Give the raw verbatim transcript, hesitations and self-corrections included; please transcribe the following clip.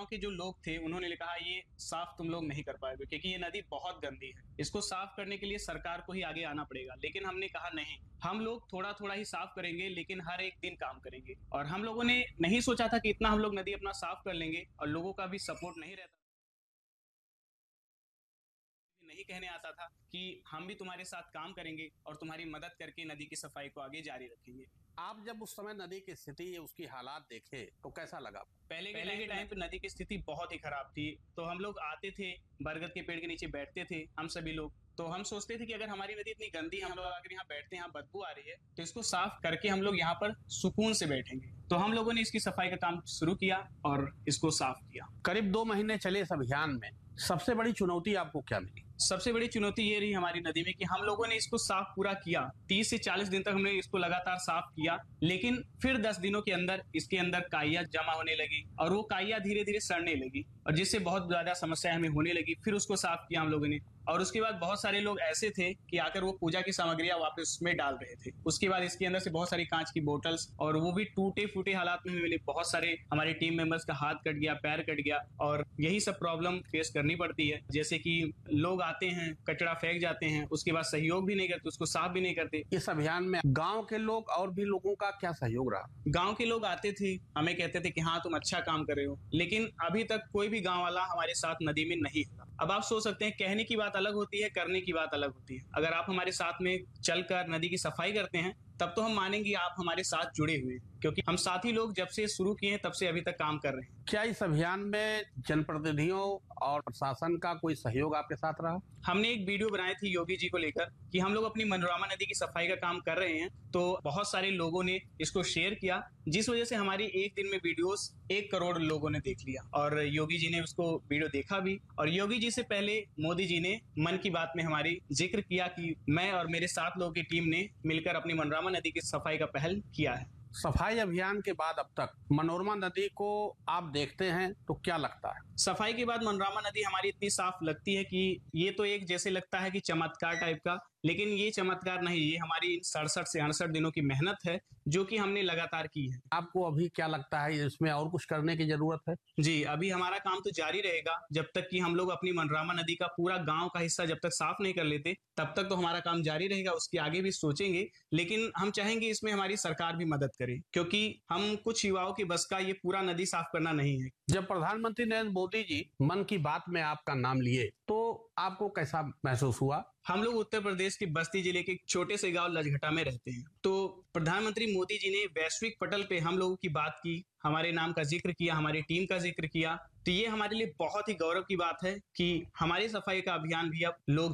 गाँव के जो लोग थे उन्होंने कहा ये साफ तुम लोग नहीं कर पाओगे क्योंकि ये नदी बहुत गंदी है, इसको साफ करने के लिए सरकार को ही आगे आना पड़ेगा। लेकिन हमने कहा नहीं, हम लोग थोड़ा-थोड़ा ही साफ करेंगे लेकिन हर एक दिन काम करेंगे। और हम लोगों ने नहीं सोचा था कि इतना हम लोग नदी अपना साफ कर लेंगे और लोगों का भी सपोर्ट नहीं रहता। नहीं कहने आता था कि हम भी तुम्हारे साथ काम करेंगे और तुम्हारी मदद करके नदी की सफाई को आगे जारी रखेंगे। आप जब उस समय नदी की स्थिति उसकी हालात देखे तो कैसा लगा? पहले के पहले के टाइम पे नदी की स्थिति बहुत ही खराब थी। तो हम लोग आते थे, बरगद के पेड़ के नीचे बैठते थे हम सभी लोग। तो हम सोचते थे कि अगर हमारी नदी इतनी गंदी है, हम लोग अगर यहाँ बैठते हैं, यहाँ बदबू आ रही है, तो इसको साफ करके हम लोग यहाँ पर सुकून से बैठेंगे। तो हम लोगों ने इसकी सफाई का काम शुरू किया और इसको साफ किया। करीब दो महीने चले इस अभियान में, सबसे बड़ी चुनौती आपको क्या मिली? सबसे बड़ी चुनौती ये रही हमारी नदी में कि हम लोगों ने इसको साफ पूरा किया। तीस से चालीस दिन तक हमने इसको लगातार साफ किया, लेकिन फिर दस दिनों के अंदर इसके अंदर काइया जमा होने लगी और वो काइया धीरे धीरे सड़ने लगी और जिससे बहुत ज्यादा समस्याएं हमें होने लगी। फिर उसको साफ किया हम लोगों ने और उसके बाद बहुत सारे लोग ऐसे थे कि आकर वो पूजा की सामग्रियां वापस उसमें डाल रहे थे। उसके बाद इसके अंदर से बहुत सारी कांच की बोतल्स और वो भी टूटे फूटे हालात में मिले। बहुत सारे हमारे टीम मेंबर्स का हाथ कट गया, पैर कट गया और यही सब प्रॉब्लम फेस करनी पड़ती है। जैसे कि लोग आते हैं, कचरा फेंक जाते हैं, उसके बाद सहयोग भी नहीं करते, उसको साफ भी नहीं करते। इस अभियान में गांव के लोग और भी लोगों का क्या सहयोग रहा? गांव के लोग आते थे, हमें कहते थे कि हाँ तुम अच्छा काम कर रहे हो, लेकिन अभी तक कोई भी गांव वाला हमारे साथ नदी में नहीं है। अब आप सोच सकते हैं, कहने की बात अलग होती है, करने की बात अलग होती है। अगर आप हमारे साथ में चलकर नदी की सफाई करते हैं तब तो हम मानेंगे आप हमारे साथ जुड़े हुए हैं, क्योंकि हम साथी लोग जब से शुरू किए हैं तब से अभी तक काम कर रहे हैं। क्या इस अभियान में जनप्रतिनिधियों और प्रशासन का कोई सहयोग आपके साथ रहा? हमने एक वीडियो बनाई थी योगी जी को लेकर कि हम लोग अपनी मनोरमा नदी की सफाई का काम कर रहे हैं, तो बहुत सारे लोगों ने इसको शेयर किया, जिस वजह से हमारी एक दिन में वीडियोस एक करोड़ लोगों ने देख लिया और योगी जी ने उसको वीडियो देखा भी। और योगी जी से पहले मोदी जी ने मन की बात में हमारी जिक्र किया कि मैं और मेरे सात लोगों की टीम ने मिलकर अपनी मनोरमा नदी की सफाई का पहल किया है। सफाई अभियान के बाद अब तक मनोरमा नदी को आप देखते हैं तो क्या लगता है? सफाई के बाद मनोरमा नदी हमारी इतनी साफ लगती है कि ये तो एक जैसे लगता है कि चमत्कार टाइप का, लेकिन ये चमत्कार नहीं, ये हमारी सड़सठ से अड़सठ दिनों की मेहनत है जो कि हमने लगातार की है। आपको अभी क्या लगता है इसमें और कुछ करने की जरूरत है? जी, अभी हमारा काम तो जारी रहेगा जब तक कि हम लोग अपनी मनोरमा नदी का पूरा गांव का हिस्सा जब तक साफ नहीं कर लेते, तब तक तो हमारा काम जारी रहेगा। उसके आगे भी सोचेंगे, लेकिन हम चाहेंगे इसमें हमारी सरकार भी मदद करे, क्योंकि हम कुछ युवाओं की बस का ये पूरा नदी साफ करना नहीं है। जब प्रधानमंत्री नरेंद्र मोदी जी मन की बात में आपका नाम लिए तो आपको कैसा महसूस हुआ? हम लोग उत्तर प्रदेश के बस्ती जिले के एक छोटे से गांव लजघटा में रहते हैं, तो प्रधानमंत्री मोदी जी ने वैश्विक पटल पे हम लोगों की बात की, हमारे नाम का जिक्र किया, हमारी टीम का जिक्र किया। तो ये हमारे लिए बहुत ही गौरव की बात है कि हमारी सफाई का अभियान भी अब लोग